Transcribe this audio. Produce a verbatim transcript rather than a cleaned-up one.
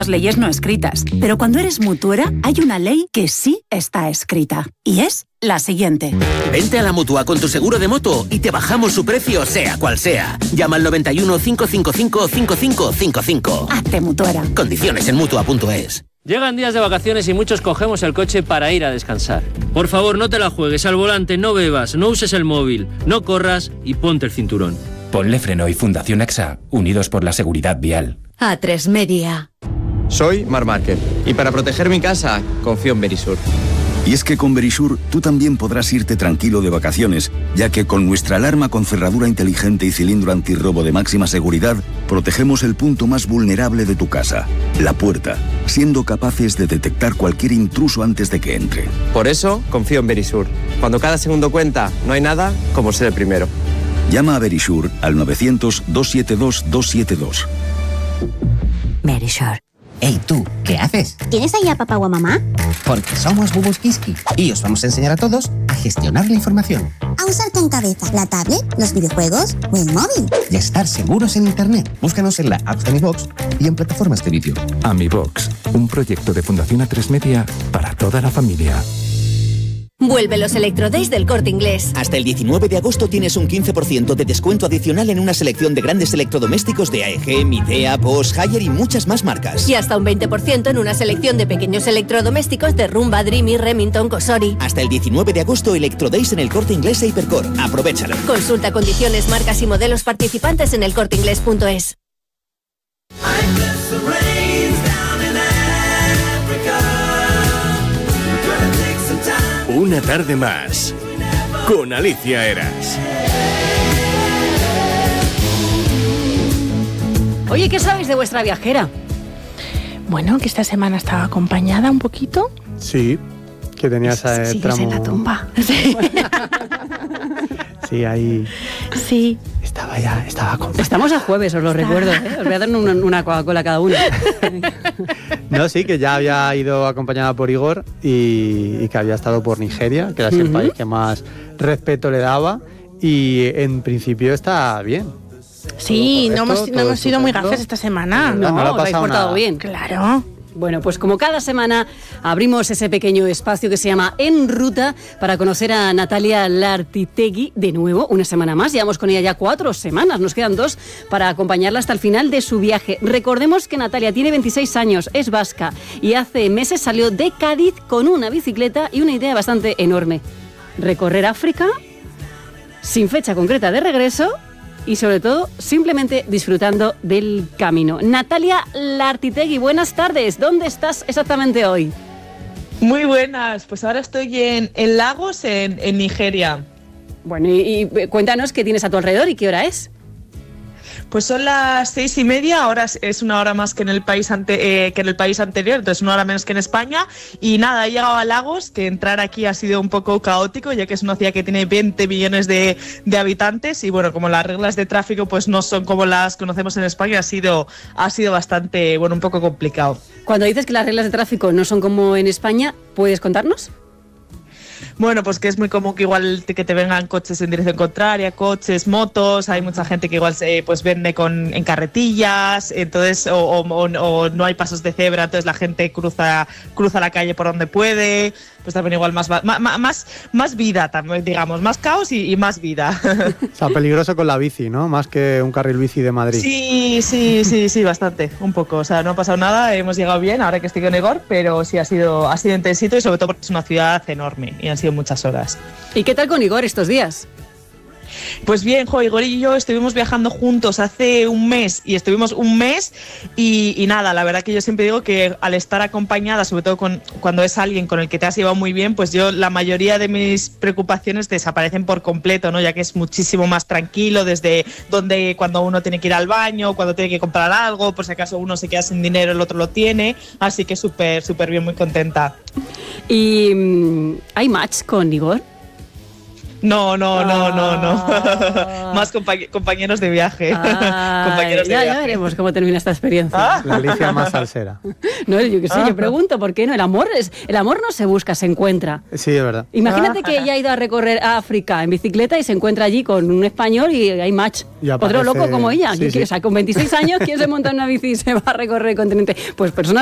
las leyes no escritas, pero cuando eres mutuera hay una ley que sí está escrita, y es la siguiente. Vente a la Mutua con tu seguro de moto y te bajamos su precio sea cual sea. Llama al noventa y uno, cinco cinco cinco, cinco cinco cinco cinco. Hazte mutuera. Condiciones en mutua punto es. Llegan días de vacaciones y muchos cogemos el coche para ir a descansar. Por favor, no te la juegues al volante, no bebas, no uses el móvil, no corras y ponte el cinturón. Ponle Freno y Fundación A X A, unidos por la seguridad vial. A tres Media. Soy Marc Márquez y para proteger mi casa confío en Verisur. Y es que con Verisur tú también podrás irte tranquilo de vacaciones, ya que con nuestra alarma con cerradura inteligente y cilindro antirrobo de máxima seguridad, protegemos el punto más vulnerable de tu casa, la puerta, siendo capaces de detectar cualquier intruso antes de que entre. Por eso confío en Verisur. Cuando cada segundo cuenta, no hay nada como ser el primero. Llama a Verisur al novecientos, doscientos setenta y dos, doscientos setenta y dos. Verisur. Ey, tú, ¿qué haces? ¿Tienes ahí a papá o a mamá? Porque somos Bubus Kiski y os vamos a enseñar a todos a gestionar la información. A usar con cabeza la tablet, los videojuegos o el móvil. Y a estar seguros en Internet. Búscanos en la app de AmiBox y en plataformas de vídeo. AmiBox, un proyecto de Fundación A tres Media para toda la familia. Vuelve los Electrodays del Corte Inglés. Hasta el diecinueve de agosto tienes un quince por ciento de descuento adicional en una selección de grandes electrodomésticos de A E G, Midea, Bosch, Haier y muchas más marcas. Y hasta un veinte por ciento en una selección de pequeños electrodomésticos de Rumba, Dreamy, Remington, Cosori. Hasta el diecinueve de agosto Electrodays en el Corte Inglés e Hipercor. Aprovéchalo. Consulta condiciones, marcas y modelos participantes en el corte inglés punto es. Una tarde más con Alicia Eras. Oye, ¿qué sabéis de vuestra viajera? Bueno, que esta semana estaba acompañada un poquito. Sí, que tenía ese Sigues tramo... en la tumba. Sí, sí ahí... Sí. Estaba ya, estaba acompañada. Estamos a jueves, os lo Está. recuerdo, ¿eh? Os voy a dar una, una Coca-Cola cada uno. No, sí, que ya había ido acompañada por Igor y, y que había estado por Nigeria, que era uh-huh. el país que más respeto le daba, y en principio está bien. Sí, no hemos, no hemos sido muy gafes esta semana. No, no, no os habéis portado nada. bien. Claro. Bueno, pues como cada semana abrimos ese pequeño espacio que se llama En Ruta para conocer a Natalia Lartitegui de nuevo, una semana más. Llevamos con ella ya cuatro semanas, nos quedan dos para acompañarla hasta el final de su viaje. Recordemos que Natalia tiene veintiséis años, es vasca y hace meses salió de Cádiz con una bicicleta y una idea bastante enorme. Recorrer África sin fecha concreta de regreso y sobre todo simplemente disfrutando del camino. Natalia Lartitegui, buenas tardes. ¿Dónde estás exactamente hoy? Muy buenas, pues ahora estoy en, en Lagos, en, en Nigeria. Bueno, y, y cuéntanos qué tienes a tu alrededor y qué hora es. Pues son las seis y media, ahora es una hora más que en el país ante, eh, que en el país anterior, entonces una hora menos que en España. Y nada, he llegado a Lagos, que entrar aquí ha sido un poco caótico, ya que es una ciudad que tiene veinte millones de, de habitantes y bueno, como las reglas de tráfico pues no son como las conocemos en España, ha sido, ha sido bastante, bueno, un poco complicado. Cuando dices que las reglas de tráfico no son como en España, ¿puedes contarnos? Bueno, pues que es muy común que igual te, que te vengan coches en dirección contraria, coches, motos, hay mucha gente que igual se pues vende con, en carretillas, entonces o, o, o, o no hay pasos de cebra, entonces la gente cruza cruza la calle por donde puede, pues también igual más más, más, más vida, también, digamos, más caos y, y más vida. O sea, peligroso con la bici, ¿no? Más que un carril bici de Madrid. Sí, sí, sí, sí, bastante, un poco, o sea, no ha pasado nada, hemos llegado bien, ahora que estoy con Igor, pero sí ha sido, ha sido intensito y sobre todo porque es una ciudad enorme y han sido muchas horas. ¿Y qué tal con Igor estos días? Pues bien, jo, Igor y yo estuvimos viajando juntos hace un mes y estuvimos un mes y, y nada, la verdad que yo siempre digo que al estar acompañada, sobre todo con, cuando es alguien con el que te has llevado muy bien, pues yo la mayoría de mis preocupaciones desaparecen por completo, ¿no? Ya que es muchísimo más tranquilo desde donde cuando uno tiene que ir al baño, cuando tiene que comprar algo, por si acaso uno se queda sin dinero, el otro lo tiene, así que súper, súper bien, muy contenta. ¿Y hay match con Igor? No, no, no, no, no. Más compañ- compañeros de viaje. Ay, compañeros de ya, viaje. ya veremos cómo termina esta experiencia. Ah. La Alicia más salsera. No, yo qué sé, Ah. yo pregunto, ¿por qué no? El amor es, el amor no se busca, se encuentra. Sí, es verdad. Imagínate Ah. que ella ha ido a recorrer África en bicicleta y se encuentra allí con un español y hay match. Y Otro aparece- loco como ella. sí, ¿Qué- sí. O sea, con veintiséis años, ¿quién se monta en una bici y se va a recorrer el continente? Pues personas